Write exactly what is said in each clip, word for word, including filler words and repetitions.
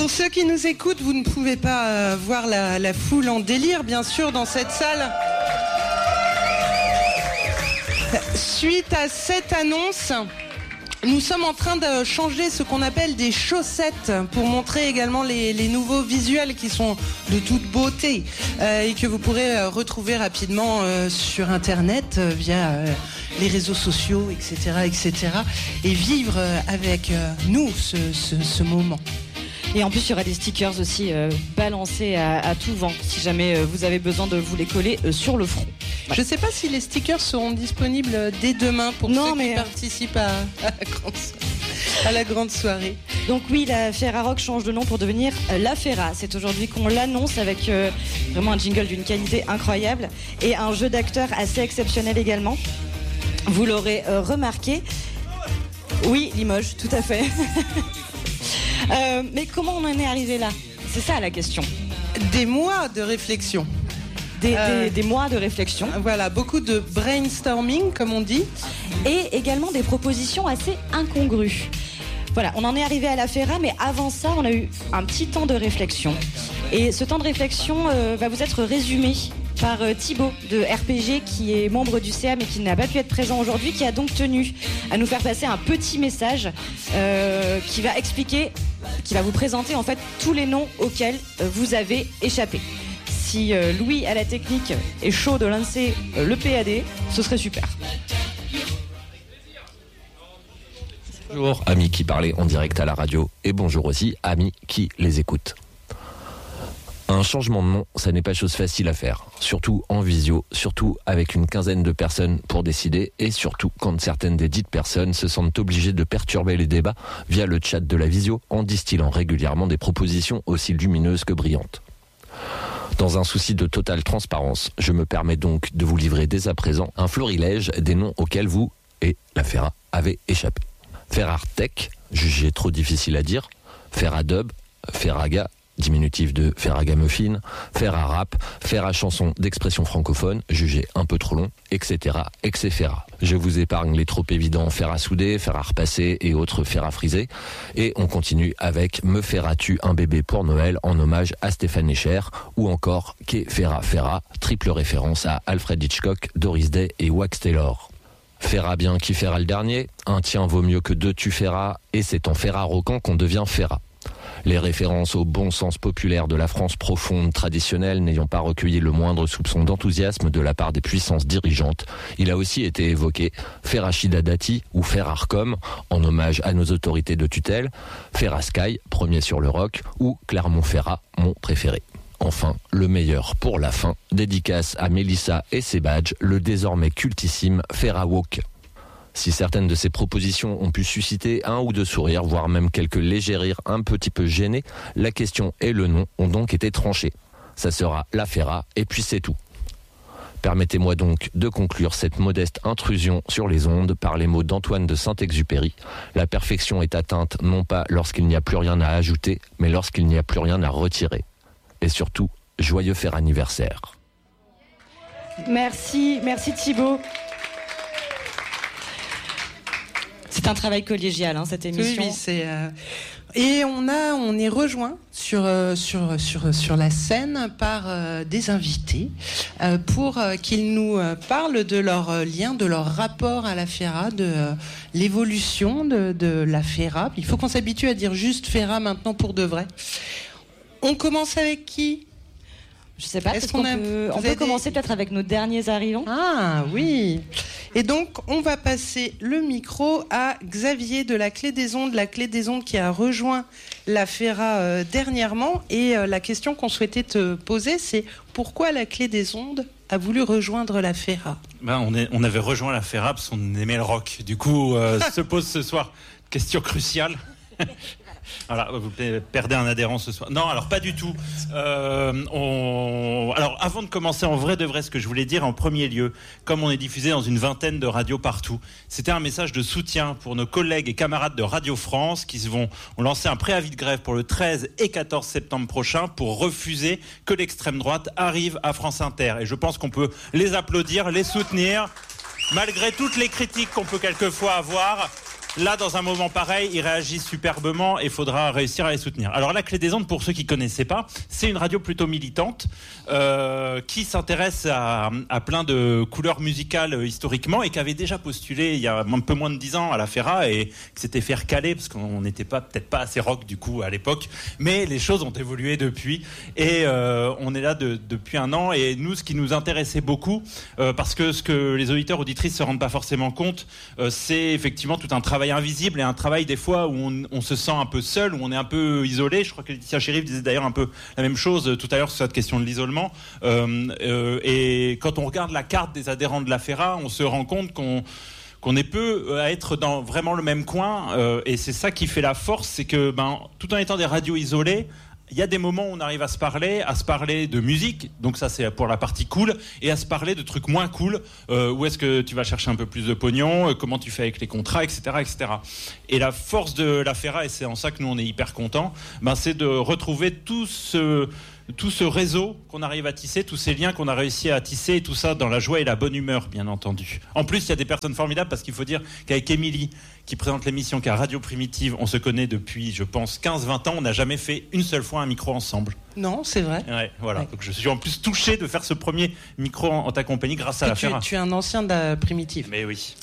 Pour ceux qui nous écoutent, vous ne pouvez pas euh, voir la, la foule en délire, bien sûr, dans cette salle. Suite à cette annonce, nous sommes en train de changer ce qu'on appelle des chaussettes pour montrer également les, les nouveaux visuels qui sont de toute beauté euh, et que vous pourrez euh, retrouver rapidement euh, sur Internet euh, via euh, les réseaux sociaux, et cetera, et cetera, et vivre euh, avec euh, nous ce, ce, ce moment. Et en plus, il y aura des stickers aussi euh, balancés à, à tout vent, si jamais euh, vous avez besoin de vous les coller euh, sur le front. Ouais. Je ne sais pas si les stickers seront disponibles dès demain pour non, ceux mais... qui participent à, à, la grande, à la grande soirée. Donc oui, la Ferrarock change de nom pour devenir euh, La Ferra. C'est aujourd'hui qu'on l'annonce avec euh, vraiment un jingle d'une qualité incroyable et un jeu d'acteurs assez exceptionnel également. Vous l'aurez euh, remarqué. Oui, Limoges, tout à fait. Euh, mais comment on en est arrivé là ? C'est ça la question. Des mois de réflexion. Des, euh, des, des mois de réflexion. Voilà, beaucoup de brainstorming, comme on dit. Et également des propositions assez incongrues. Voilà, on en est arrivé à la Ferra, mais avant ça, on a eu un petit temps de réflexion. Et ce temps de réflexion euh, va vous être résumé par euh, Thibaut de R P G, qui est membre du C A mais qui n'a pas pu être présent aujourd'hui, qui a donc tenu à nous faire passer un petit message euh, qui va expliquer, qui va vous présenter en fait tous les noms auxquels euh, vous avez échappé. Si euh, Louis à la technique est chaud de lancer euh, le P A D, ce serait super. Bonjour amis qui parlaient en direct à la radio et bonjour aussi amis qui les écoutent. Un changement de nom, ça n'est pas chose facile à faire, surtout en visio, surtout avec une quinzaine de personnes pour décider et surtout quand certaines des dites personnes se sentent obligées de perturber les débats via le chat de la visio en distillant régulièrement des propositions aussi lumineuses que brillantes. Dans un souci de totale transparence, je me permets donc de vous livrer dès à présent un florilège des noms auxquels vous et la Ferra avez échappé. Ferrartech, jugé trop difficile à dire, Ferradub, Ferraga, diminutif de Ferragamuffin, Ferrarap, Ferrachanson d'expression francophone, jugé un peu trop long, et cetera, et cetera. Je vous épargne les trop évidents Ferrassoudé, Ferrarepasser et autres Ferrafrisés, et on continue avec Me feras-tu un bébé pour Noël en hommage à Stéphane Escher, ou encore Que Ferra Ferra, triple référence à Alfred Hitchcock, Doris Day et Wax Taylor. Ferra bien qui fera le dernier, un tien vaut mieux que deux tu feras, et c'est en Ferraroquant qu'on devient Ferra. Les références au bon sens populaire de la France profonde, traditionnelle, n'ayant pas recueilli le moindre soupçon d'enthousiasme de la part des puissances dirigeantes, il a aussi été évoqué Ferrachida Dati ou Ferrarcom, en hommage à nos autorités de tutelle, Ferrasky, premier sur le rock, ou Clermont-Ferrat, mon préféré. Enfin, le meilleur pour la fin, dédicace à Mélissa et ses badges, le désormais cultissime Ferrawalk. Si certaines de ces propositions ont pu susciter un ou deux sourires, voire même quelques légers rires un petit peu gênés, la question et le nom ont donc été tranchés. Ça sera la Ferra, et puis c'est tout. Permettez-moi donc de conclure cette modeste intrusion sur les ondes par les mots d'Antoine de Saint-Exupéry. La perfection est atteinte non pas lorsqu'il n'y a plus rien à ajouter, mais lorsqu'il n'y a plus rien à retirer. Et surtout, joyeux fer anniversaire. Merci, merci Thibaut. C'est un travail collégial, hein, cette émission. Oui, oui, c'est. Euh... Et on a, on est rejoint sur euh, sur sur sur la scène par euh, des invités euh, pour euh, qu'ils nous euh, parlent de leur euh, lien, de leur rapport à la Ferra, de euh, l'évolution de, de la Ferra. Il faut qu'on s'habitue à dire juste Ferra maintenant pour de vrai. On commence avec qui ? Je sais pas. Est-ce qu'on, qu'on a, peut, on peut commencer des... peut-être avec nos derniers arrivants. Ah oui. Et donc on va passer le micro à Xavier de la Clé des Ondes, la Clé des Ondes qui a rejoint la Ferra euh, dernièrement. Et euh, la question qu'on souhaitait te poser, c'est pourquoi la Clé des Ondes a voulu rejoindre la Ferra ? Ben on, est, on avait rejoint la Ferra parce qu'on aimait le rock. Du coup, euh, se pose ce soir question cruciale. Voilà, vous perdez un adhérent ce soir. Non, alors pas du tout. Euh, on... Alors, avant de commencer en vrai de vrai, ce que je voulais dire en premier lieu, comme on est diffusé dans une vingtaine de radios partout, c'était un message de soutien pour nos collègues et camarades de Radio France qui vont ont lancé un préavis de grève pour le treize et quatorze septembre prochain pour refuser que l'extrême droite arrive à France Inter. Et je pense qu'on peut les applaudir, les soutenir, malgré toutes les critiques qu'on peut quelquefois avoir. là, dans un moment pareil, ils réagissent superbement et il faudra réussir à les soutenir. Alors, la Clé des Ondes, pour ceux qui ne connaissaient pas, c'est une radio plutôt militante euh, qui s'intéresse à, à plein de couleurs musicales euh, historiquement et qui avait déjà postulé il y a un peu moins de dix ans à la FERA et qui s'était fait recaler parce qu'on n'était pas, peut-être pas assez rock du coup à l'époque. Mais les choses ont évolué depuis et euh, on est là de, depuis un an. Et nous, ce qui nous intéressait beaucoup, euh, parce que ce que les auditeurs auditrices se rendent pas forcément compte, euh, c'est effectivement tout un travail invisible et un travail des fois où on, on se sent un peu seul, où on est un peu isolé. Je crois que Laetitia Chérif disait d'ailleurs un peu la même chose tout à l'heure sur cette question de l'isolement. Euh, euh, et quand on regarde la carte des adhérents de la FERA, on se rend compte qu'on qu'on est peu à être dans vraiment le même coin. Euh, et c'est ça qui fait la force, c'est que ben, tout en étant des radios isolées, il y a des moments où on arrive à se parler, à se parler de musique, donc ça c'est pour la partie cool, et à se parler de trucs moins cool, euh, où est-ce que tu vas chercher un peu plus de pognon, euh, comment tu fais avec les contrats, et cetera, et cetera. Et la force de la FERA, et c'est en ça que nous on est hyper contents, ben, c'est de retrouver tout ce... tout ce réseau qu'on arrive à tisser, tous ces liens qu'on a réussi à tisser, et tout ça dans la joie et la bonne humeur, bien entendu. En plus, il y a des personnes formidables, parce qu'il faut dire qu'avec Émilie, qui présente l'émission, qui a Radio Primitive, on se connaît depuis, je pense, quinze vingt ans, on n'a jamais fait une seule fois un micro ensemble. Non, c'est vrai. Ouais, voilà. Ouais. Donc je suis en plus touché de faire ce premier micro en, en ta compagnie grâce à Et la tu, FERA. tu es un ancien de la Primitive. Mais oui.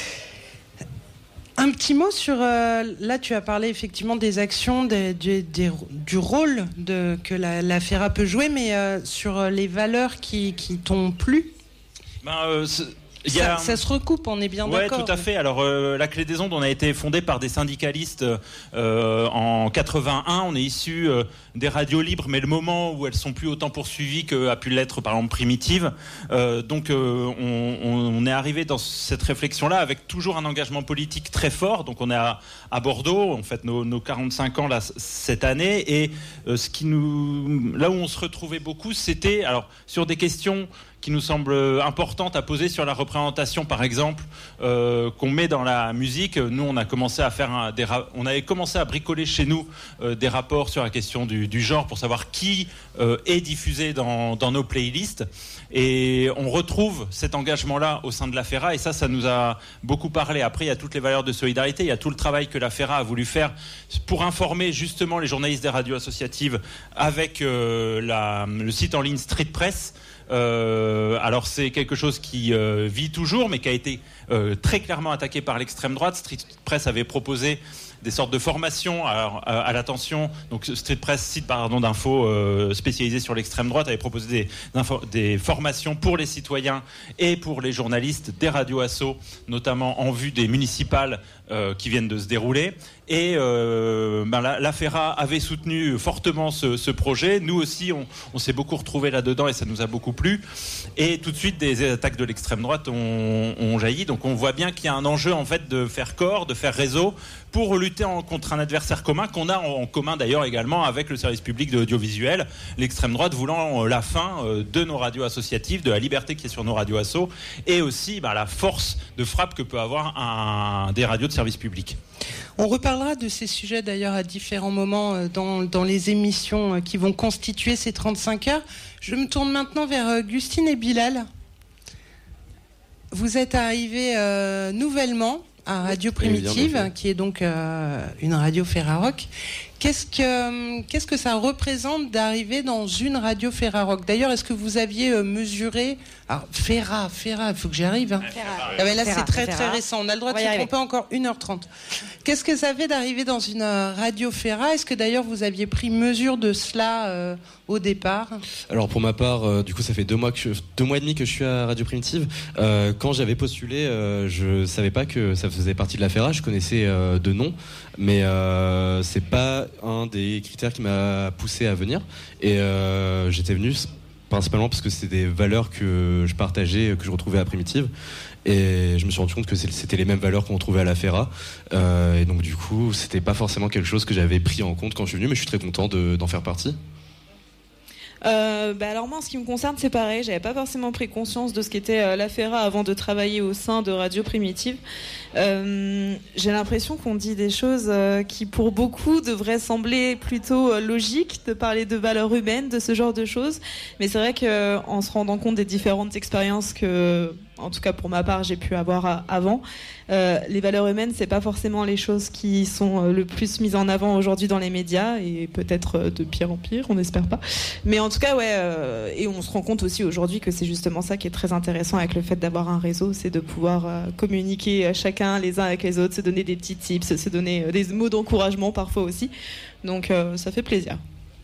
Un petit mot sur... Euh, là, tu as parlé effectivement des actions, des, des, des, du rôle de, que la, la FERA peut jouer, mais euh, sur les valeurs qui, qui t'ont plu. Ben, euh, Y ça, a... ça se recoupe, on est bien ouais, d'accord. Ouais, tout à fait. Alors, euh, la Clé des Ondes, on a été fondé par des syndicalistes euh, en quatre-vingt-un. On est issu euh, des radios libres, mais le moment où elles sont plus autant poursuivies qu'a pu l'être, par exemple, Primitive. Euh, donc, euh, on, on est arrivé dans cette réflexion-là avec toujours un engagement politique très fort. Donc, on est à, à Bordeaux, on fête nos, nos quarante-cinq ans là, cette année. Et euh, ce qui nous, là où on se retrouvait beaucoup, c'était alors sur des questions qui nous semble importante à poser sur la représentation, par exemple, euh, qu'on met dans la musique. Nous, on a commencé à faire un, des ra- on avait commencé à bricoler chez nous euh, des rapports sur la question du, du genre pour savoir qui euh, est diffusé dans, dans nos playlists. Et on retrouve cet engagement-là au sein de la FERA, et ça, ça nous a beaucoup parlé. Après, il y a toutes les valeurs de solidarité, il y a tout le travail que la FERA a voulu faire pour informer justement les journalistes des radios associatives avec euh, la, le site en ligne Street Press. Euh, alors c'est quelque chose qui euh, vit toujours, mais qui a été euh, très clairement attaqué par l'extrême droite. Street Press avait proposé des sortes de formations à, à, à l'attention. Donc Street Press, site pardon, d'infos euh, spécialisé sur l'extrême droite, avait proposé des, des formations pour les citoyens et pour les journalistes des radios assos, notamment en vue des municipales euh, qui viennent de se dérouler. Et euh, ben la, la FERA avait soutenu fortement ce, ce projet. Nous aussi, on, on s'est beaucoup retrouvés là-dedans et ça nous a beaucoup plu. Et tout de suite, des attaques de l'extrême droite ont, ont jailli. Donc on voit bien qu'il y a un enjeu en fait de faire corps, de faire réseau pour lutter en, contre un adversaire commun qu'on a en, en commun d'ailleurs également avec le service public de l'audiovisuel. L'extrême droite voulant euh, la fin euh, de nos radios associatives, de la liberté qui est sur nos radios assos, et aussi ben, la force de frappe que peut avoir un, des radios de service public. On reparlera de ces sujets d'ailleurs à différents moments dans, dans les émissions qui vont constituer ces trente-cinq heures. Je me tourne maintenant vers Gustine et Bilal. Vous êtes arrivés euh, nouvellement à Radio Primitive, bien, bien qui est donc euh, une radio Ferrarock. Qu'est-ce que, qu'est-ce que ça représente d'arriver dans une radio Ferrarock ? D'ailleurs, est-ce que vous aviez euh, mesuré... Alors, Ferra, Ferra, il faut que j'y arrive. Hein. Ah ben là, Ferra, c'est très, Ferra. très récent. On a le droit de se tromper encore une heure trente. Qu'est-ce que ça fait d'arriver dans une euh, radio Ferra ? Est-ce que d'ailleurs, vous aviez pris mesure de cela euh, au départ ? Alors, pour ma part, euh, du coup, ça fait deux mois, que je, deux mois et demi que je suis à Radio Primitive. Euh, quand j'avais postulé, euh, je savais pas que ça faisait partie de la Ferra. Je connaissais euh, de nom, mais euh, c'est pas un des critères qui m'a poussé à venir. Et euh, j'étais venu principalement parce que c'était des valeurs que je partageais, que je retrouvais à Primitive. Et je me suis rendu compte que c'était les mêmes valeurs qu'on retrouvait à la FERA. Euh, et donc du coup, c'était pas forcément quelque chose que j'avais pris en compte quand je suis venu, mais je suis très content de, d'en faire partie. Euh, bah alors moi en ce qui me concerne c'est pareil, j'avais pas forcément pris conscience de ce qu'était euh, la FERA avant de travailler au sein de Radio Primitive. Euh, j'ai l'impression qu'on dit des choses euh, qui pour beaucoup devraient sembler plutôt euh, logiques, de parler de valeurs humaines, de ce genre de choses, mais c'est vrai qu'en se rendant compte des différentes expériences que en tout cas pour ma part, j'ai pu avoir avant. Euh, les valeurs humaines, c'est pas forcément les choses qui sont le plus mises en avant aujourd'hui dans les médias, et peut-être de pire en pire, on n'espère pas. Mais en tout cas, ouais, euh, et on se rend compte aussi aujourd'hui que c'est justement ça qui est très intéressant avec le fait d'avoir un réseau, c'est de pouvoir euh, communiquer chacun les uns avec les autres, se donner des petits tips, se donner euh, des mots d'encouragement parfois aussi. Donc euh, ça fait plaisir.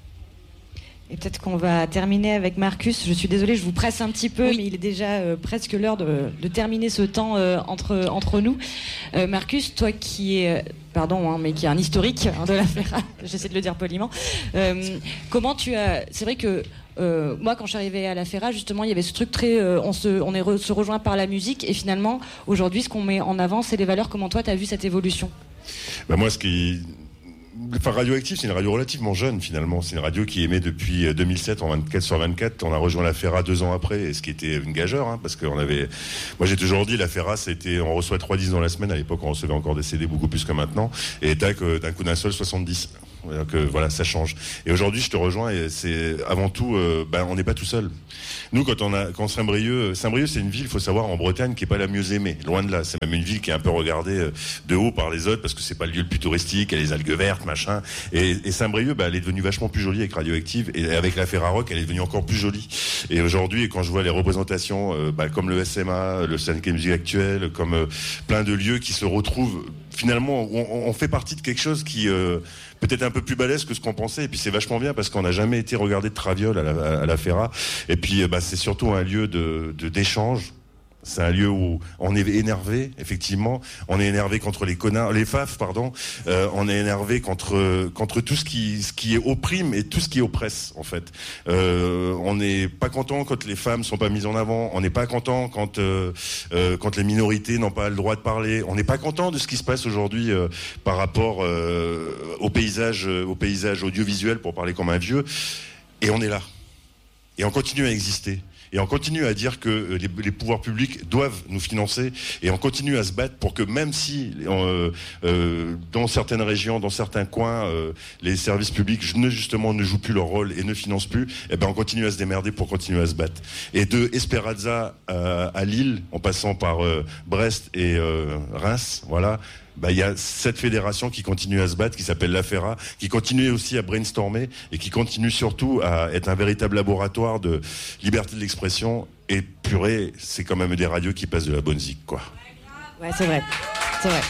Et peut-être qu'on va terminer avec Marcus. Je suis désolée, je vous presse un petit peu, oui. mais il est déjà euh, presque l'heure de, de terminer ce temps euh, entre, entre nous. Euh, Marcus, toi qui es, pardon, hein, mais qui est un historique hein, de la FERA, j'essaie de le dire poliment, euh, comment tu as... C'est vrai que euh, moi, quand je suis arrivée à la FERA, justement, il y avait ce truc très... Euh, on se, on est re, se rejoint par la musique, et finalement, aujourd'hui, ce qu'on met en avant, c'est les valeurs. Comment toi, tu as vu cette évolution ? Bah moi, ce qui... Enfin, Radioactive, c'est une radio relativement jeune finalement. C'est une radio qui émet depuis deux mille sept en vingt-quatre sur vingt-quatre. On a rejoint la FERA deux ans après, et ce qui était une gageure, hein, parce qu'on avait. Moi, j'ai toujours dit, la FERA, c'était, on reçoit trois disques dans la semaine. À l'époque, on recevait encore des C D beaucoup plus que maintenant. Et tac, d'un coup d'un seul, soixante-dix. Donc euh, voilà, ça change. Et aujourd'hui, je te rejoins. Et c'est avant tout, euh, ben, on n'est pas tout seul. Nous, quand on a, quand Saint-Brieuc, Saint-Brieuc, c'est une ville, il faut savoir, en Bretagne, qui est pas la mieux aimée. Loin de là. C'est même une ville qui est un peu regardée de haut par les autres, parce que c'est pas le lieu le plus touristique. Il y a les algues vertes, machin. Et, et Saint-Brieuc, bah, elle est devenue vachement plus jolie avec Radioactive, et avec la FERA Rock, elle est devenue encore plus jolie. Et aujourd'hui, quand je vois les représentations, euh, bah, comme le S M A, le Syndicat Musique Actuelle, comme euh, plein de lieux qui se retrouvent, finalement, on, on fait partie de quelque chose qui euh, peut-être un peu plus balèze que ce qu'on pensait. Et puis c'est vachement bien parce qu'on n'a jamais été regardé de traviole à la, à la FERA. Et puis bah, c'est surtout un lieu de, de d'échange. C'est un lieu où on est énervé, effectivement. On est énervé contre les connards, les faf, pardon. Euh, on est énervé contre contre tout ce qui ce qui est opprime et tout ce qui oppresse, en fait. Euh, on n'est pas content quand les femmes sont pas mises en avant. On n'est pas content quand euh, euh, quand les minorités n'ont pas le droit de parler. On n'est pas content de ce qui se passe aujourd'hui euh, par rapport euh, au paysage au paysage audiovisuel, pour parler comme un vieux. Et on est là. Et on continue à exister. Et on continue à dire que les, les pouvoirs publics doivent nous financer, et on continue à se battre pour que, même si euh, euh, dans certaines régions, dans certains coins, euh, les services publics ne, justement ne jouent plus leur rôle et ne financent plus, eh ben on continue à se démerder pour continuer à se battre. Et de Esperanza à, à Lille, en passant par euh, Brest et euh, Reims, voilà. Bah, il y a cette fédération qui continue à se battre, qui s'appelle la FERA, qui continue aussi à brainstormer, et qui continue surtout à être un véritable laboratoire de liberté de l'expression. Et purée, c'est quand même des radios qui passent de la bonne zik, quoi. Ouais, c'est vrai. C'est vrai.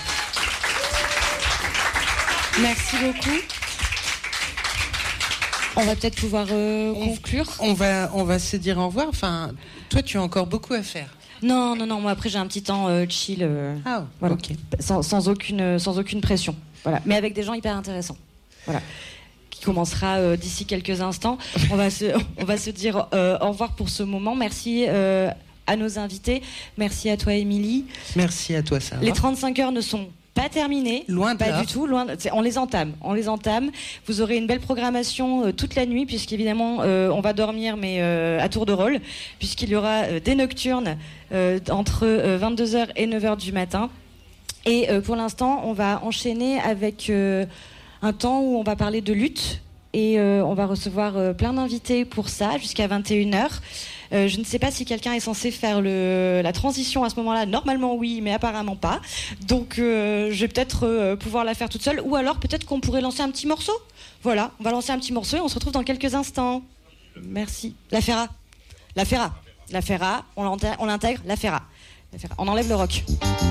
Merci beaucoup. On va peut-être pouvoir euh, conclure. On va, on va se dire au revoir. Enfin, toi, tu as encore beaucoup à faire. Non, non, non, moi après j'ai un petit temps euh, chill, euh, ah, voilà, ok. sans, sans, aucune, sans aucune pression, voilà. Mais avec des gens hyper intéressants, voilà, qui commencera euh, d'ici quelques instants. On va se, on va se dire euh, au revoir pour ce moment. Merci euh, à nos invités, merci à toi Émilie. Merci à toi Sarah. Les trente-cinq heures ne sont pas terminées, loin de pas là. du tout, loin de... on les entame, on les entame. Vous aurez une belle programmation euh, toute la nuit, puisqu'évidemment euh, on va dormir, mais euh, à tour de rôle, puisqu'il y aura euh, des nocturnes euh, entre euh, vingt-deux heures et neuf heures du matin. Et euh, pour l'instant, on va enchaîner avec euh, un temps où on va parler de lutte, et euh, on va recevoir euh, plein d'invités pour ça jusqu'à vingt et une heures. Euh, je ne sais pas si quelqu'un est censé faire le, la transition à ce moment-là. Normalement oui, mais apparemment pas. Donc euh, je vais peut-être euh, pouvoir la faire toute seule, ou alors peut-être qu'on pourrait lancer un petit morceau. Voilà, on va lancer un petit morceau et on se retrouve dans quelques instants. Merci. La FERA. La FERA. La FERA, on l'intègre, la FERA. La FERA. On enlève le rock.